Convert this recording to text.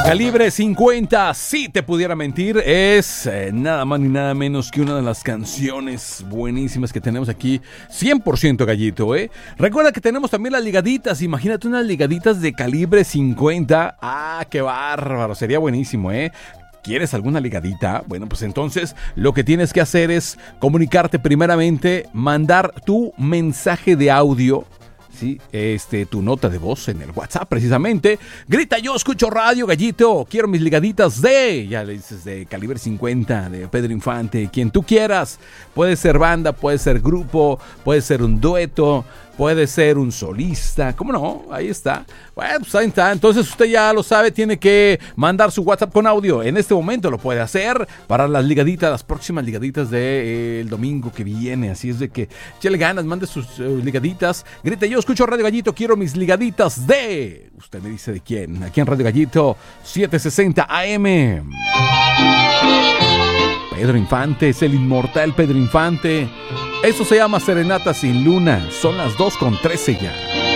Calibre 50, si te pudiera mentir, es nada más ni nada menos que una de las canciones buenísimas que tenemos aquí, 100% Gallito, ¿eh? Recuerda que tenemos también las ligaditas, imagínate unas ligaditas de calibre 50, qué bárbaro, sería buenísimo, ¿eh? ¿Quieres alguna ligadita? Bueno, pues entonces lo que tienes que hacer es comunicarte primeramente, mandar tu mensaje de audio, ¿sí? Tu nota de voz en el WhatsApp precisamente. Grita: yo escucho radio, Gallito, quiero mis ligaditas ya le dices, de calibre 50, de Pedro Infante, quien tú quieras. Puede ser banda, puede ser grupo, puede ser un dueto, puede ser un solista, ¿cómo no? Ahí está. Bueno, pues ahí está. Entonces usted ya lo sabe, tiene que mandar su WhatsApp con audio. En este momento lo puede hacer para las ligaditas, las próximas ligaditas del domingo que viene. Así es de que échale ganas, mande sus ligaditas. Grita: yo escucho Radio Gallito, quiero mis ligaditas de... Usted me dice de quién. Aquí en Radio Gallito, 760 AM. Pedro Infante, es el inmortal Pedro Infante. Eso se llama Serenata sin Luna. Son las 2:13 ya.